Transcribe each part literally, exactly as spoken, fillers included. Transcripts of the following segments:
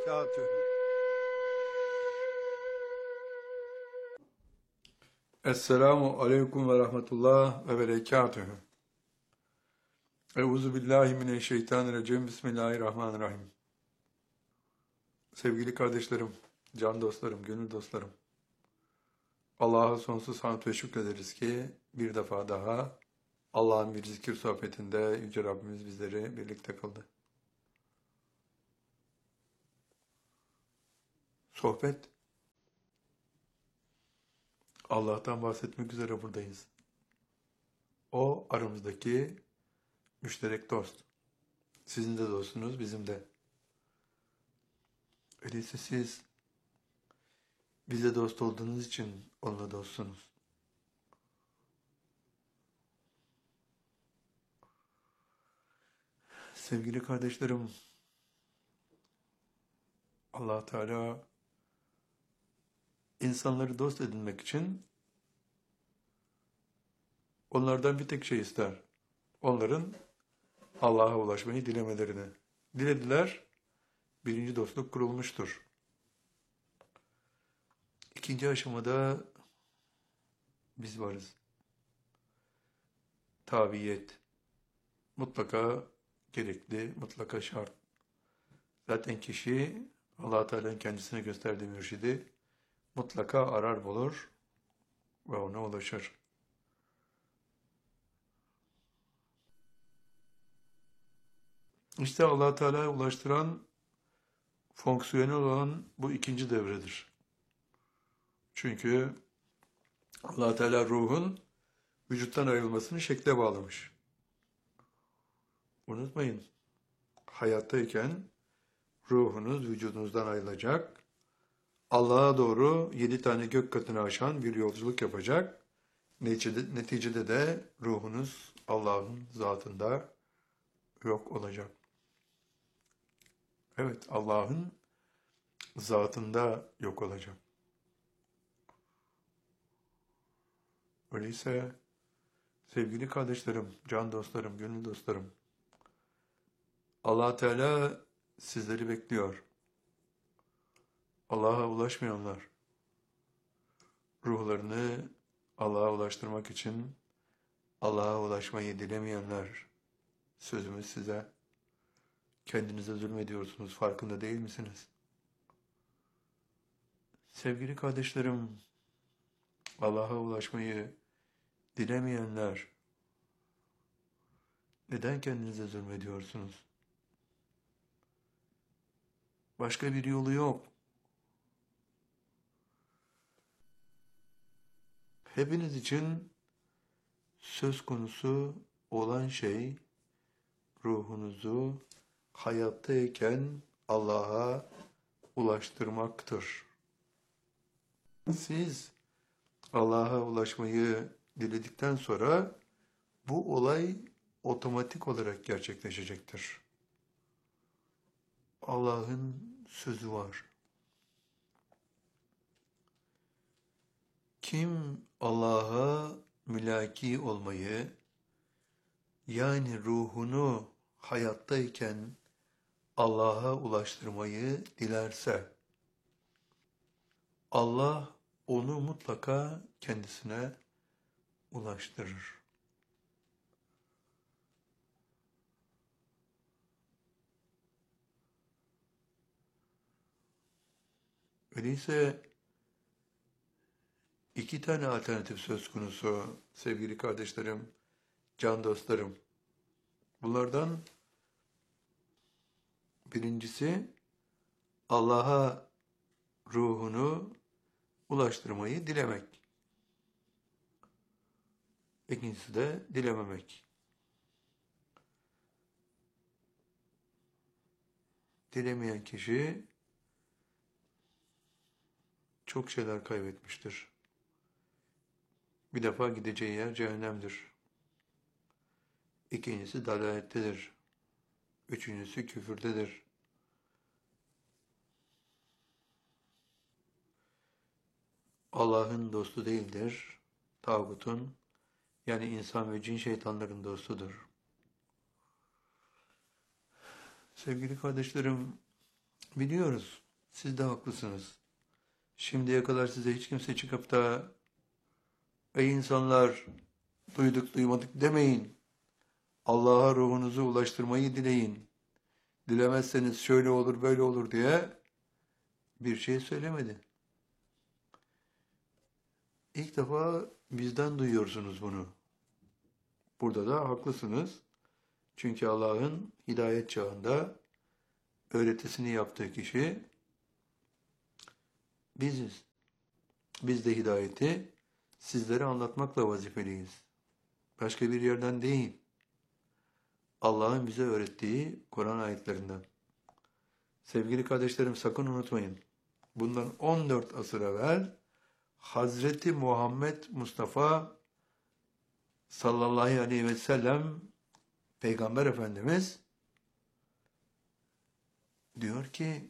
berekatühü. Esselamu aleyküm ve rahmetullah ve berekatühü. Euzu billahi mineşşeytanirracim. Bismillahirrahmanirrahim. Sevgili kardeşlerim, can dostlarım, gönül dostlarım. Allah'a sonsuz hamd ve şükrederiz ki bir defa daha Allah'ın bir zikir sohbetinde Yüce Rabbimiz bizleri birlikte kıldı. Sohbet, Allah'tan bahsetmek üzere buradayız. O aramızdaki müşterek dost. Sizin de dostunuz, bizim de. Öyleyse siz bize dost olduğunuz için onunla dostsunuz. Sevgili kardeşlerim, Allah Teala insanları dost edinmek için onlardan bir tek şey ister. Onların Allah'a ulaşmayı dilemelerini. Dilediler, birinci dostluk kurulmuştur. İkinci aşamada biz varız. Tabiyet. Mutlaka gerekli, mutlaka şart. Zaten kişi Allah Teala'nın kendisine gösterdiği mürşidi mutlaka arar bulur ve ona ulaşır. İşte Allah Teala'ya ulaştıran fonksiyonel olan bu ikinci devredir. Çünkü Allah Teala ruhun vücuttan ayrılmasını şekle bağlamış. Unutmayın, hayattayken ruhunuz vücudunuzdan ayrılacak, Allah'a doğru yedi tane gök katını aşan bir yolculuk yapacak. Neticede, neticede de ruhunuz Allah'ın zatında yok olacak. Evet, Allah'ın zatında yok olacak. Öyleyse sevgili kardeşlerim, can dostlarım, gönül dostlarım, Allah Teala sizleri bekliyor. Allah'a ulaşmayanlar, ruhlarını Allah'a ulaştırmak için Allah'a ulaşmayı dilemeyenler, sözümüz size, kendinize zulmediyorsunuz, farkında değil misiniz? Sevgili kardeşlerim, Allah'a ulaşmayı dilemeyenler, neden kendinize zulmediyorsunuz? Başka bir yolu yok. Hepiniz için söz konusu olan şey, ruhunuzu hayattayken Allah'a ulaştırmaktır. Siz Allah'a ulaşmayı diledikten sonra bu olay otomatik olarak gerçekleşecektir. Allah'ın sözü var. Kim Allah'a mülaki olmayı, yani ruhunu hayattayken Allah'a ulaştırmayı dilerse, Allah onu mutlaka kendisine ulaştırır. Öyleyse iki tane alternatif söz konusu sevgili kardeşlerim, can dostlarım. Bunlardan birincisi Allah'a ruhunu ulaştırmayı dilemek. İkincisi de dilememek. Dilemeyen kişi çok şeyler kaybetmiştir. Bir defa gideceği yer cehennemdir. İkincisi dalalettedir. Üçüncüsü küfürdedir. Allah'ın dostu değildir. Tağutun, yani insan ve cin şeytanların dostudur. Sevgili kardeşlerim, Biliyoruz. Siz de haklısınız. Şimdiye kadar size hiç kimse çıkıp da ey insanlar duyduk duymadık demeyin. Allah'a ruhunuzu ulaştırmayı dileyin. Dilemezseniz şöyle olur böyle olur diye bir şey söylemedi. İlk defa bizden duyuyorsunuz bunu. Burada da haklısınız. Çünkü Allah'ın hidayet çağında öğretisini yaptığı kişi biziz. Biz de hidayeti sizlere anlatmakla vazifeliyiz. Başka bir yerden değil. Allah'ın bize öğrettiği Kur'an ayetlerinden. Sevgili kardeşlerim sakın unutmayın. Bundan on dört asır evvel Hazreti Muhammed Mustafa sallallahu aleyhi ve sellem Peygamber Efendimiz diyor ki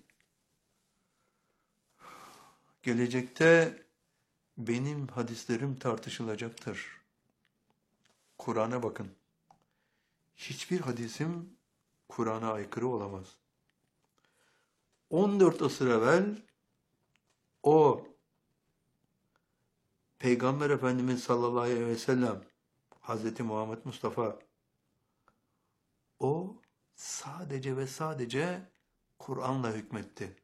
gelecekte benim hadislerim tartışılacaktır. Kur'an'a bakın. Hiçbir hadisim Kur'an'a aykırı olamaz. on dört asır evvel o Peygamber Efendimiz sallallahu aleyhi ve sellem Hazreti Muhammed Mustafa o sadece ve sadece Kur'an'la hükmetti.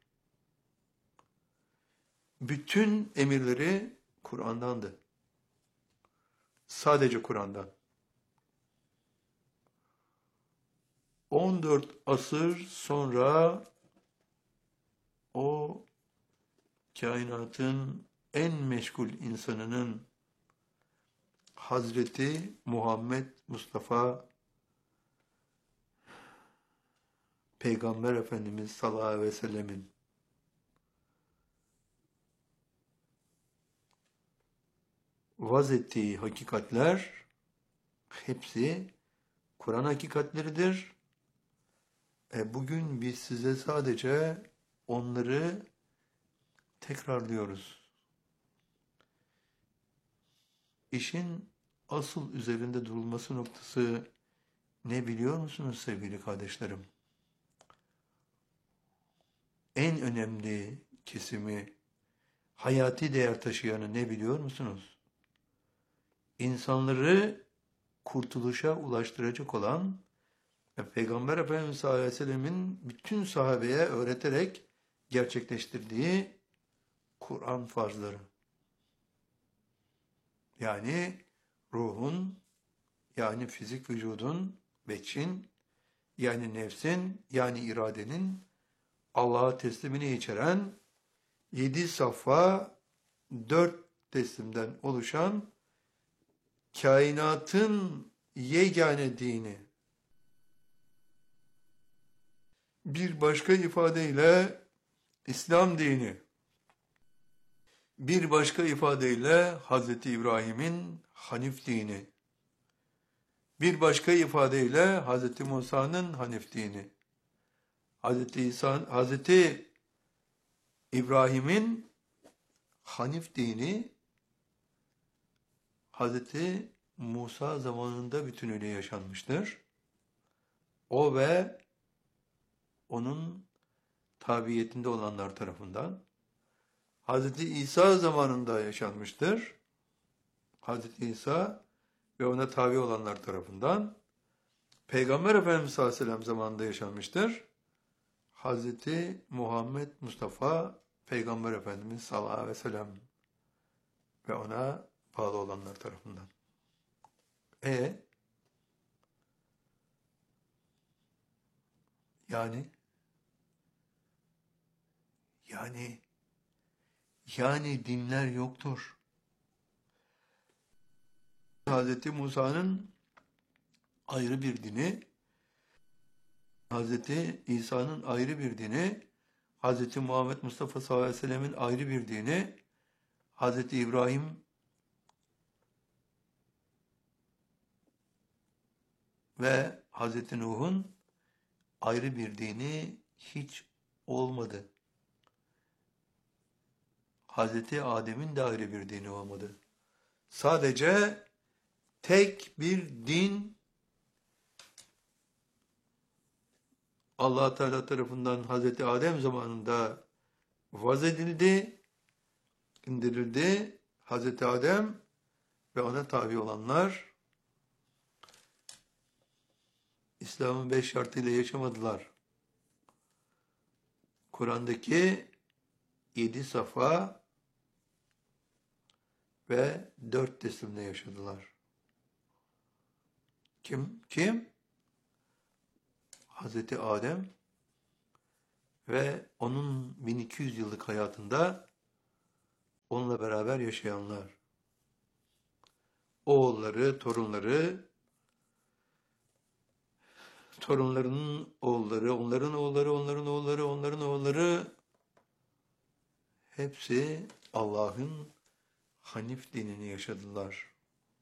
Bütün emirleri Kur'an'dandı. Sadece Kur'an'dan. on dört asır sonra o kainatın en meşgul insanının Hazreti Muhammed Mustafa Peygamber Efendimiz sallallahu aleyhi ve sellemin vaz ettiği hakikatler hepsi Kur'an hakikatleridir. E bugün biz size sadece onları tekrarlıyoruz. İşin asıl üzerinde durulması noktası ne biliyor musunuz sevgili kardeşlerim? En önemli kesimi, hayati değer taşıyanı ne biliyor musunuz? İnsanları kurtuluşa ulaştıracak olan ve Peygamber Efendimiz sallallahu aleyhi ve sellemin bütün sahabeye öğreterek gerçekleştirdiği Kur'an farzları. Yani ruhun, yani fizik vücudun, beçin, yani nefsin, yani iradenin Allah'a teslimini içeren yedi safha dört teslimden oluşan kainatın yegane dini. Bir başka ifadeyle İslam dini. Bir başka ifadeyle Hazreti İbrahim'in Hanif dini. Bir başka ifadeyle Hazreti Musa'nın Hanif dini. Hazreti İsa, Hazreti İbrahim'in Hanif dini Hazreti Musa zamanında bütünüyle yaşanmıştır. O ve onun tabiyetinde olanlar tarafından. Hazreti İsa zamanında yaşanmıştır. Hazreti İsa ve ona tabi olanlar tarafından. Peygamber Efendimiz sallallahu aleyhi ve sellem zamanında yaşanmıştır. Hazreti Muhammed Mustafa Peygamber Efendimiz sallallahu aleyhi ve sellem ve ona bağlı olanlar tarafından. E yani yani yani dinler yoktur. Hazreti Musa'nın ayrı bir dini, Hazreti İsa'nın ayrı bir dini, Hazreti Muhammed Mustafa sallallahu aleyhi ve sellemin ayrı bir dini, Hazreti İbrahim ve Hazreti Nuh'un ayrı bir dini hiç olmadı. Hazreti Adem'in de ayrı bir dini olmadı. Sadece tek bir din Allah Teala tarafından Hazreti Adem zamanında vaz edildi, indirildi. Hazreti Adem ve ona tabi olanlar İslam'ın beş şartıyla yaşamadılar. Kur'an'daki yedi safa ve dört teslimle yaşadılar. Kim? Kim? Hazreti Adem ve onun bin iki yüz yıllık hayatında onunla beraber yaşayanlar. Oğulları, torunları, torunlarının oğulları, onların oğulları, onların oğulları, onların oğulları hepsi Allah'ın Hanif dinini yaşadılar.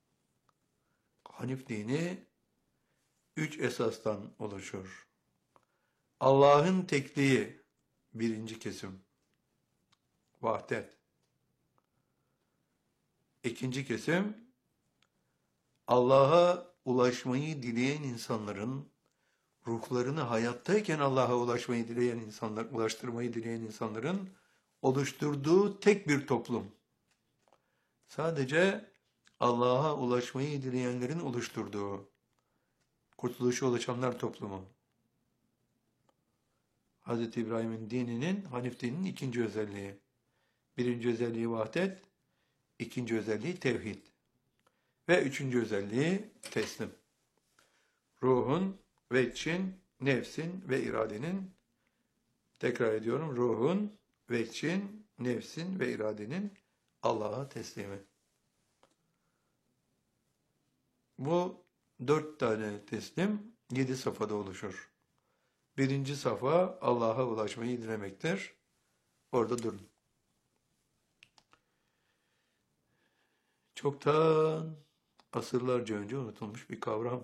Hanif dini üç esastan oluşur. Allah'ın tekliği birinci kesim. Vahdet. İkinci kesim Allah'a ulaşmayı dileyen insanların ruhlarını hayattayken Allah'a ulaşmayı dileyen insanlar, ulaştırmayı dileyen insanların oluşturduğu tek bir toplum. Sadece Allah'a ulaşmayı dileyenlerin oluşturduğu kurtuluşa ulaşanlar toplumu. Hazreti İbrahim'in dininin, Hanif dininin ikinci özelliği. Birinci özelliği vahdet, ikinci özelliği tevhid. Ve üçüncü özelliği teslim. Ruhun, veçin, nefsin ve iradenin, tekrar ediyorum, ruhun, veçin, nefsin ve iradenin Allah'a teslimi. Bu dört tane teslim yedi safhada oluşur. Birinci safha Allah'a ulaşmayı dilemektir. Orada durun. Çoktan asırlarca önce unutulmuş bir kavram.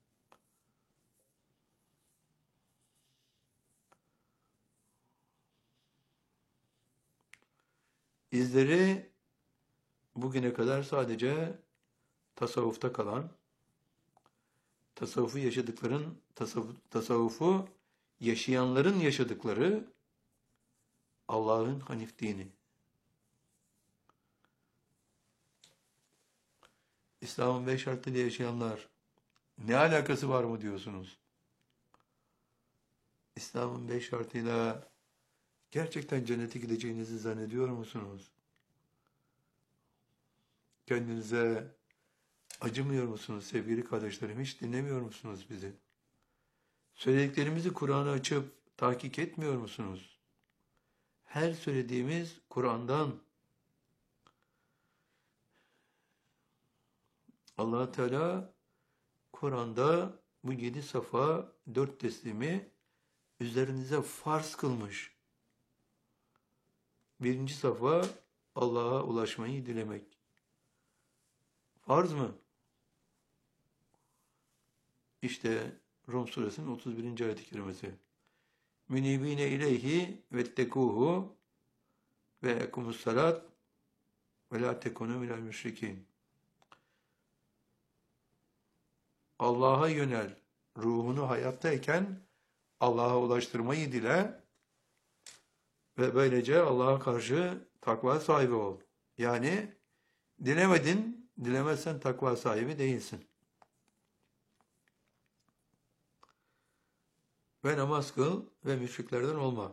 İzleri bugüne kadar sadece tasavvufta kalan, tasavvufu yaşadıkların, tasavvuf, tasavvufu yaşayanların yaşadıkları Allah'ın Hanif dini. İslam'ın beş şartıyla yaşayanlar ne alakası var mı diyorsunuz? İslam'ın beş şartıyla gerçekten cennete gideceğinizi zannediyor musunuz? Kendinize acımıyor musunuz sevgili kardeşlerim? Hiç dinlemiyor musunuz bizi? Söylediklerimizi Kur'an'ı açıp tahkik etmiyor musunuz? Her söylediğimiz Kur'an'dan. Allah Teala Kur'an'da bu yedi safa, dört teslimi üzerinize farz kılmış. Birinci safa Allah'a ulaşmayı dilemek. Farz mı? İşte Rum suresinin otuz birinci ayet-i kerimesi. Münibine ileyhi vettekuhu ve ekumussalat ve la tekunu minel müşrikin. Allah'a yönel, ruhunu hayattayken Allah'a ulaştırmayı dile ve böylece Allah'a karşı takva sahibi ol. Yani dilemedin, dilemezsen takva sahibi değilsin. Ve namaz kıl ve müşriklerden olma.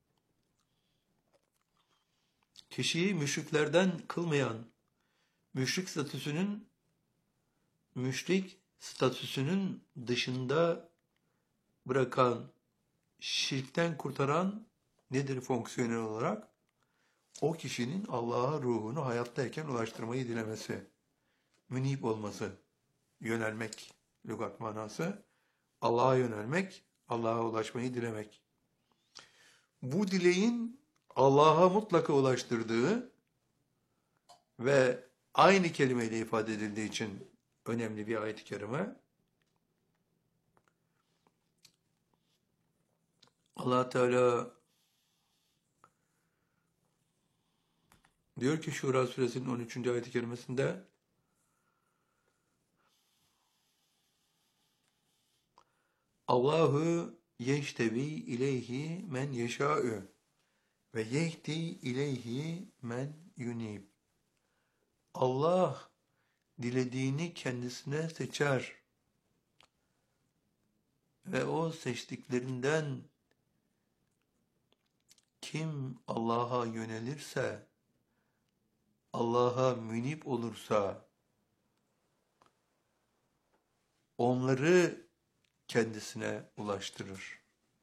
Kişiyi müşriklerden kılmayan, müşrik statüsünün müşrik statüsünün dışında bırakan, şirkten kurtaran nedir fonksiyonel olarak? O kişinin Allah'a ruhunu hayattayken ulaştırmayı dilemesi, münib olması, yönelmek, lügat manası, Allah'a yönelmek, Allah'a ulaşmayı dilemek. Bu dileğin Allah'a mutlaka ulaştırdığı ve aynı kelimeyle ifade edildiği için önemli bir ayet-i kerime. Allah Teala diyor ki Şura suresinin on üçüncü ayet-i kerimesinde Allahu yeştevi ileyhi men yeşâ'ü ve yehdi ileyhi men yunib. Allah dilediğini kendisine seçer ve o seçtiklerinden kim Allah'a yönelirse, Allah'a münip olursa, onları kendisine ulaştırır.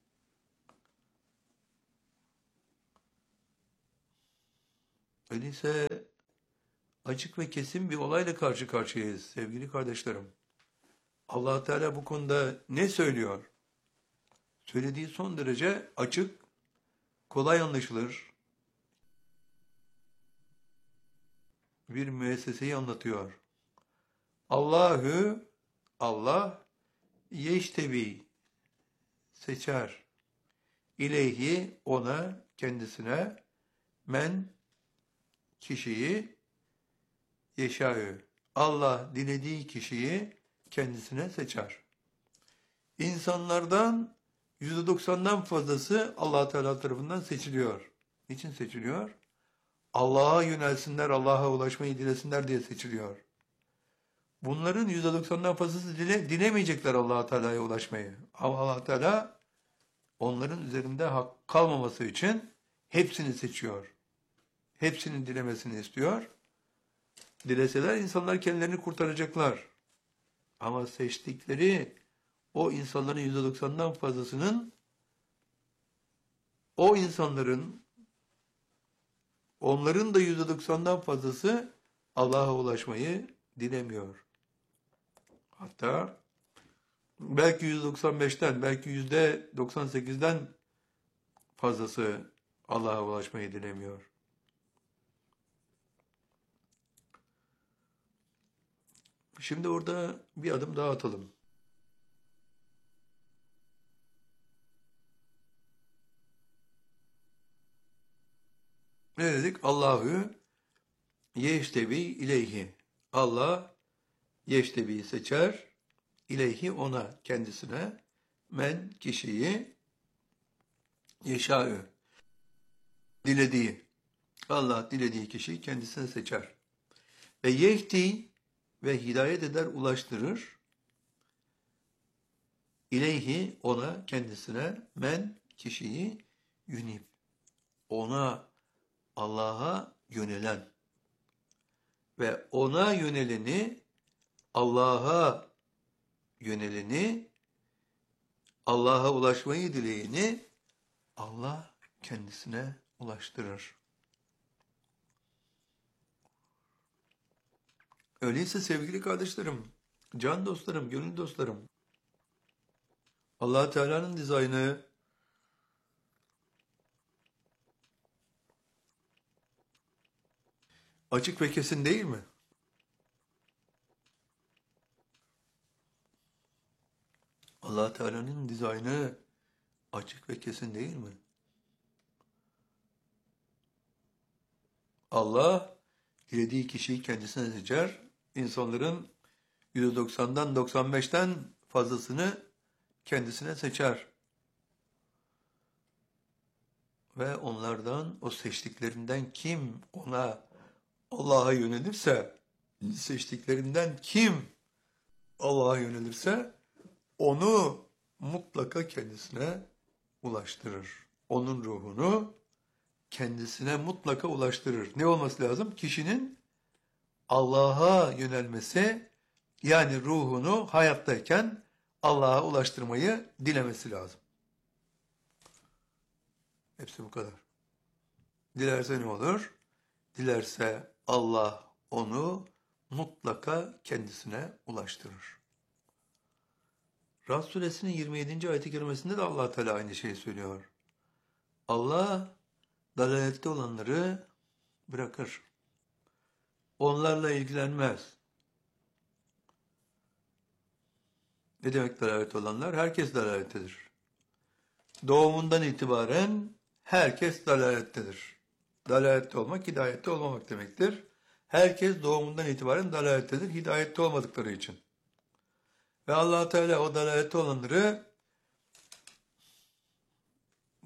Öyleyse açık ve kesin bir olayla karşı karşıyayız sevgili kardeşlerim. Allah Teala bu konuda ne söylüyor? Söylediği son derece açık, kolay anlaşılır bir müesseseyi anlatıyor. Allahü, Allah yeştevi seçer. İleyhi ona, kendisine, men kişiyi yeşâ'ü. Allah dilediği kişiyi kendisine seçer. İnsanlardan yüzde doksandan fazlası Allah Teala tarafından seçiliyor. Niçin seçiliyor? Allah'a yönelsinler, Allah'a ulaşmayı dilesinler diye seçiliyor. Bunların yüzde doksandan fazlası dile, dilemeyecekler Allah Teala'ya ulaşmayı. Ama Allah Teala onların üzerinde hak kalmaması için hepsini seçiyor. Hepsinin dilemesini istiyor. Dileseler insanlar kendilerini kurtaracaklar. Ama seçtikleri o insanların yüzde doksandan fazlasının o insanların onların da yüzde doksandan fazlası Allah'a ulaşmayı dilemiyor. Hatta belki yüzde doksan beşten, belki yüzde doksan sekizden fazlası Allah'a ulaşmayı dilemiyor. Şimdi orada bir adım daha atalım. Ne dedik? Allahü yeştevi ileyhi. Allah yeştevi'yi seçer, ileyhi ona, kendisine, men kişiyi, yeşâ'ü dilediği. Allah dilediği kişiyi kendisine seçer. Ve yehdi ve hidayet eder, ulaştırır. İleyhi ona, kendisine, men kişiyi, yunib. Ona, Allah'a yönelen ve ona yöneleni, Allah'a yöneleni, Allah'a ulaşmayı dileyeni Allah kendisine ulaştırır. Öyleyse sevgili kardeşlerim, can dostlarım, gönül dostlarım, Allah Teala'nın dizaynı açık ve kesin değil mi? Allah Teala'nın dizaynı açık ve kesin değil mi? Allah dilediği kişiyi kendisine seçer. İnsanların yüzde doksandan doksan beşten fazlasını kendisine seçer. Ve onlardan, o seçtiklerinden kim ona, Allah'a yönelirse, seçtiklerinden kim Allah'a yönelirse, onu mutlaka kendisine ulaştırır. Onun ruhunu kendisine mutlaka ulaştırır. Ne olması lazım? Kişinin Allah'a yönelmesi, yani ruhunu hayattayken Allah'a ulaştırmayı dilemesi lazım. Hepsi bu kadar. Dilerse ne olur? Dilerse Allah onu mutlaka kendisine ulaştırır. Rad suresinin yirmi yedinci ayet-i kerimesinde de Allah Teala aynı şeyi söylüyor. Allah dalalette olanları bırakır. Onlarla ilgilenmez. Ne demek dalalet olanlar? Herkes dalalettedir. Doğumundan itibaren herkes dalalettedir. Dalalette olmak, hidayette olmamak demektir. Herkes doğumundan itibaren dalalettedir, hidayette olmadıkları için. Ve Allah Teala o dalalette olanları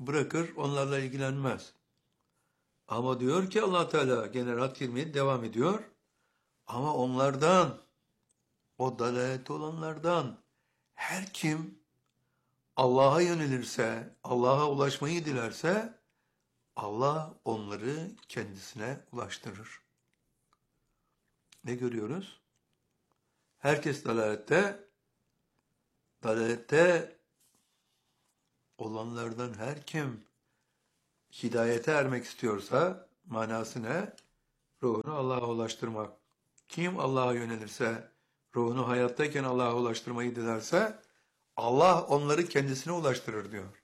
bırakır, onlarla ilgilenmez. Ama diyor ki Allah Teala gene Rad yirmi yedi devam ediyor. Ama onlardan, o dalalette olanlardan her kim Allah'a yönelirse, Allah'a ulaşmayı dilerse Allah onları kendisine ulaştırır. Ne görüyoruz? Herkes dalalette, dalalette olanlardan her kim hidayete ermek istiyorsa manası ne? Ruhunu Allah'a ulaştırmak. Kim Allah'a yönelirse, ruhunu hayattayken Allah'a ulaştırmayı dilerse Allah onları kendisine ulaştırır diyor.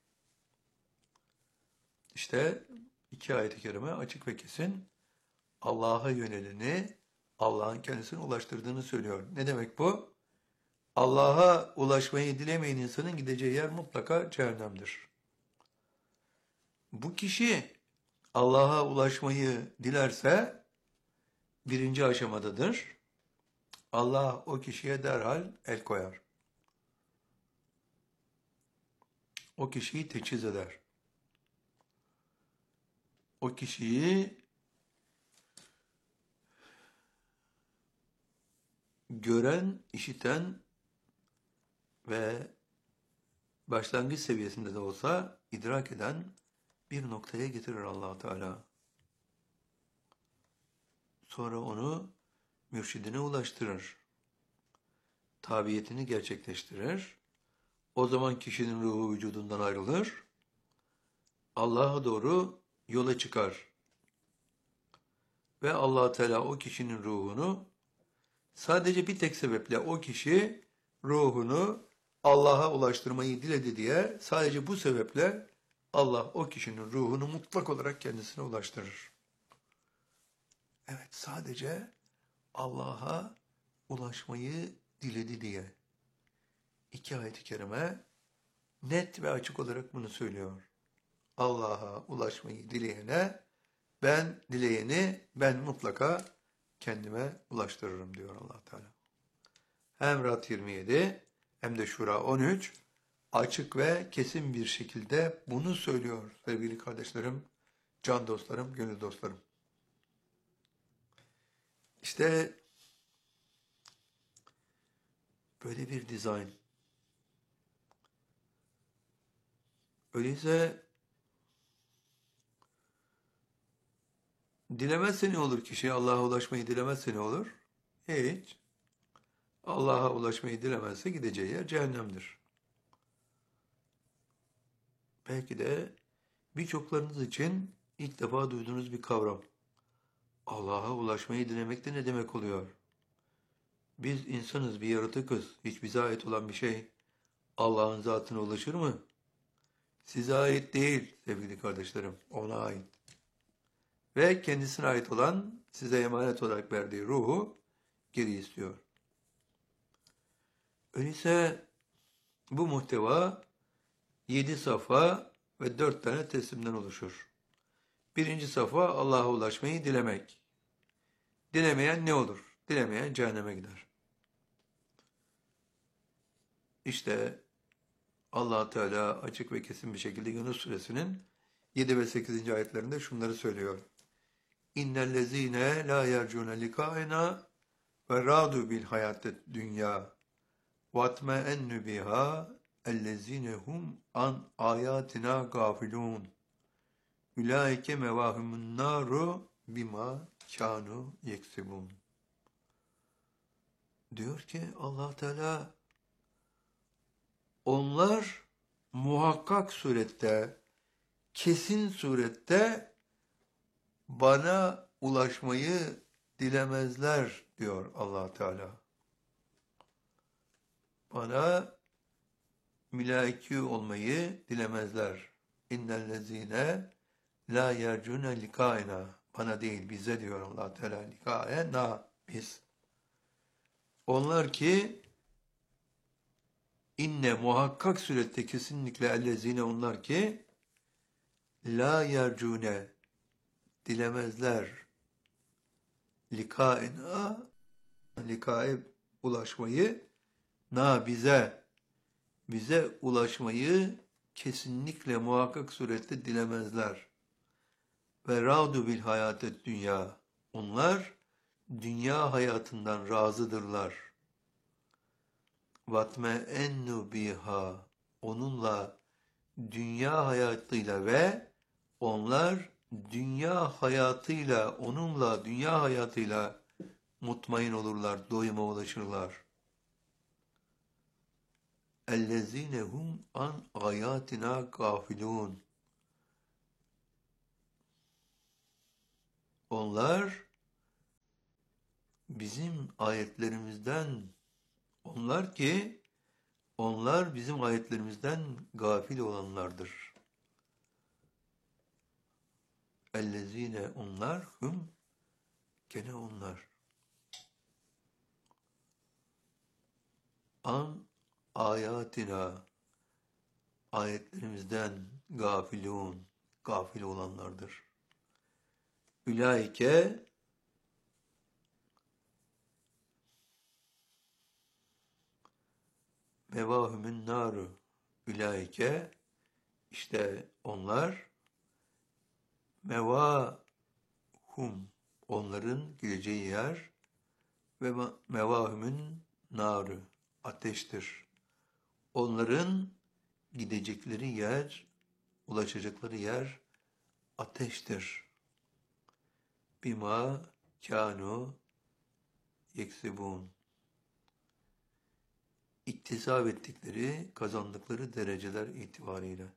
İşte iki ayet-i kerime açık ve kesin Allah'a yöneleni Allah'ın kendisine ulaştırdığını söylüyor. Ne demek bu? Allah'a ulaşmayı dilemeyen insanın gideceği yer mutlaka cehennemdir. Bu kişi Allah'a ulaşmayı dilerse birinci aşamadadır. Allah o kişiye derhal el koyar. O kişiyi teçhiz eder. O kişiyi gören, işiten ve başlangıç seviyesinde de olsa idrak eden bir noktaya getirir Allah Teala. Sonra onu mürşidine ulaştırır. Tabiyetini gerçekleştirir. O zaman kişinin ruhu vücudundan ayrılır. Allah'a doğru yola çıkar. Ve Allah Teala o kişinin ruhunu sadece bir tek sebeple o kişi ruhunu Allah'a ulaştırmayı diledi diye sadece bu sebeple Allah o kişinin ruhunu mutlak olarak kendisine ulaştırır. Evet, sadece Allah'a ulaşmayı diledi diye. İki ayet-i kerime net ve açık olarak bunu söylüyor. Allah'a ulaşmayı dileyene, ben dileyeni ben mutlaka kendime ulaştırırım diyor Allah Teala. Hem Rad yirmi yedi hem de Şura on üç açık ve kesin bir şekilde bunu söylüyor sevgili kardeşlerim, can dostlarım, gönül dostlarım. İşte böyle bir dizayn. Öyleyse dilemezse ne olur kişi? Allah'a ulaşmayı dilemezse ne olur? Hiç. Allah'a ulaşmayı dilemezse gideceği yer cehennemdir. Belki de birçoklarınız için ilk defa duyduğunuz bir kavram. Allah'a ulaşmayı dilemek de ne demek oluyor? Biz insanız, bir yaratıkız. Hiç bize ait olan bir şey Allah'ın zatına ulaşır mı? Size ait değil sevgili kardeşlerim, ona ait. Ve kendisine ait olan, size emanet olarak verdiği ruhu geri istiyor. Öyleyse bu muhteva yedi safa ve dört tane teslimden oluşur. Birinci safa Allah'a ulaşmayı dilemek. Dilemeyen ne olur? Dilemeyen cehenneme gider. İşte Allah Teala açık ve kesin bir şekilde Yunus suresinin yedi ve sekizinci ayetlerinde şunları söylüyor. İnnellezîne lâ yercûne likâena ve râdû bil hayâted dünya vatme'ennü biha ellezîne hum an âyâtina gâfilûn ulaike mevahumun nâru bima kânû yeksibûn. Diyor ki Allah Teala, onlar muhakkak surette, kesin surette bana ulaşmayı dilemezler diyor Allah Teala. Bana mülaki olmayı dilemezler. İnnellezîne la yercûne likâena. Bana değil, bize diyor Allah Teala. Likâena, biz. Onlar ki inne muhakkak surette kesinlikle ellezîne, onlar ki la yercûne dilemezler. Likâena, likâe ulaşmayı, na bize, bize ulaşmayı kesinlikle muhakkak surette dilemezler. Ve râdu bil hayâtet dünya. Onlar dünya hayatından razıdırlar. Vatme ennu biha. Onunla, dünya hayatıyla ve onlar dünya hayatıyla, onunla, dünya hayatıyla mutmain olurlar, doyuma ulaşırlar. اَلَّذ۪ينَ هُمْ an ayatina gafilun. Onlar bizim ayetlerimizden, onlar ki, onlar bizim ayetlerimizden gafil olanlardır. اَلَّذ۪ينَ onlar, hum, gene onlar. An ayatina, ayetlerimizden gafilun, gafil olanlardır. Ülaike mevahümün naru. Ülaike, işte onlar, mevahum, onların gideceği yer, ve mevahümün naru, ateştir. Onların gidecekleri yer, ulaşacakları yer ateştir. Bima kânu yeksibûn. İktisap ettikleri, kazandıkları dereceler itibariyle.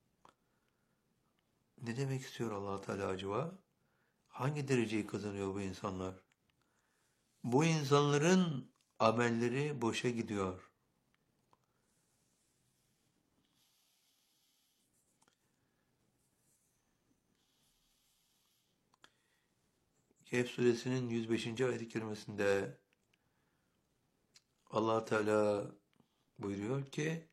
Ne demek istiyor Allah Teala acaba? Hangi dereceyi kazanıyor bu insanlar? Bu insanların amelleri boşa gidiyor. Kehf suresinin yüz beşinci ayet-i kerimesinde Allah Teala buyuruyor ki,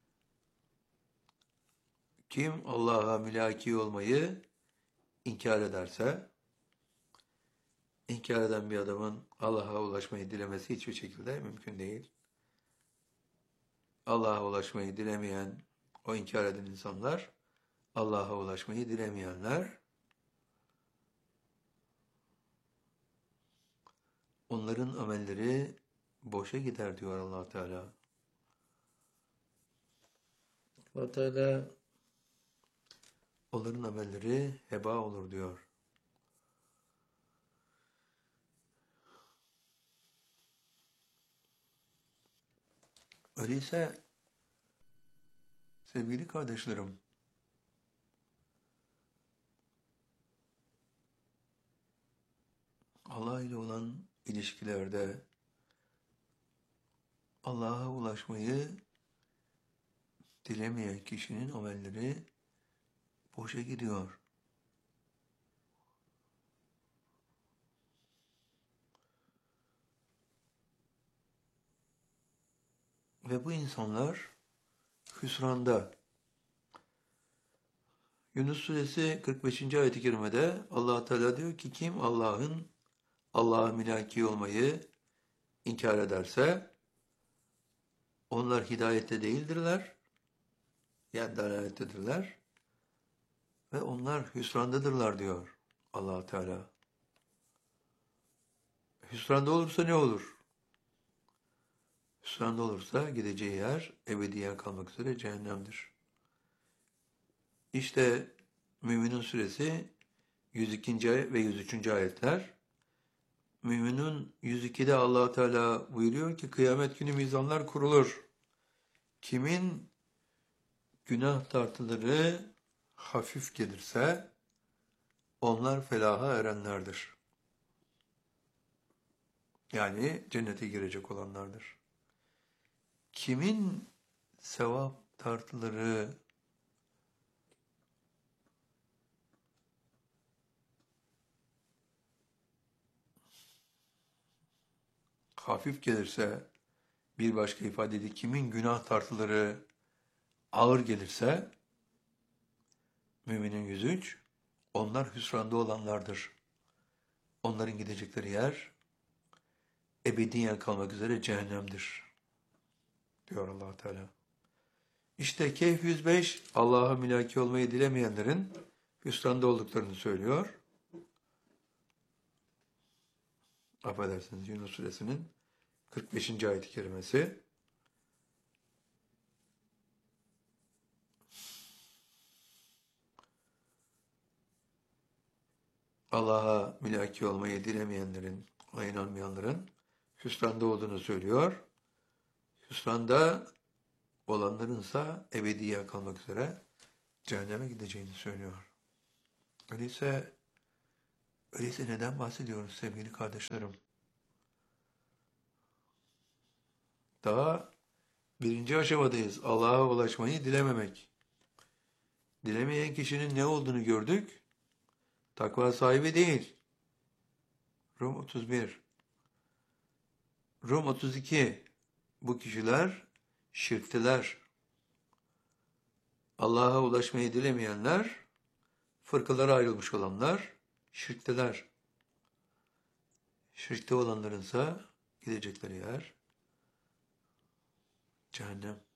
kim Allah'a mülaki olmayı inkar ederse, inkar eden bir adamın Allah'a ulaşmayı dilemesi hiçbir şekilde mümkün değil. Allah'a ulaşmayı dilemeyen, o inkar eden insanlar, Allah'a ulaşmayı dilemeyenler, onların amelleri boşa gider diyor Allah Teala. Allah Teala onların amelleri heba olur diyor. Öyleyse sevgili kardeşlerim, Allah ile olan ilişkilerde Allah'a ulaşmayı dilemeyen kişinin amelleri boşa gidiyor. Ve bu insanlar hüsranda. Yunus suresi kırk beşinci ayet-i kerimede Allah Teala diyor ki kim Allah'ın Allah'a mülaki olmayı inkar ederse onlar hidayette değildirler, yani dalalettedirler ve onlar hüsrandadırlar diyor Allah Teala. Hüsranda olursa ne olur? Hüsranda olursa gideceği yer ebediyen kalmak üzere cehennemdir. İşte Müminun suresi yüz ikinci ve yüz üçüncü ayetler. Müminun yüz ikide Allah Teala buyuruyor ki kıyamet günü mizanlar kurulur. Kimin günah tartıları hafif gelirse onlar felaha erenlerdir. Yani cennete girecek olanlardır. Kimin sevap tartıları hafif gelirse, bir başka ifadede kimin günah tartıları ağır gelirse, Müminin yüz üç, onlar hüsranda olanlardır. Onların gidecekleri yer ebediyen kalmak üzere cehennemdir, diyor Allah Teala. İşte Kehf yüz beş Allah'a mülaki olmayı dilemeyenlerin hüsranda olduklarını söylüyor. Affedersiniz, Yunus Suresinin kırk beşinci ayet-i kerimesi. Allah'a mülaki olmayı dilemeyenlerin, ona inanmayanların hüsranda olduğunu söylüyor. Hüsranda olanlarınsa ebediye kalmak üzere cehenneme gideceğini söylüyor. Öyleyse, öyleyse neden bahsediyoruz sevgili kardeşlerim? Daha birinci aşamadayız. Allah'a ulaşmayı dilememek. Dilemeyen kişinin ne olduğunu gördük. Takva sahibi değil. Rum otuz bir. Rum otuz iki. Bu kişiler şirkteler. Allah'a ulaşmayı dilemeyenler, fırkalara ayrılmış olanlar şirkteler. Şirkte olanlarınsa gidecekleri yer cehennem.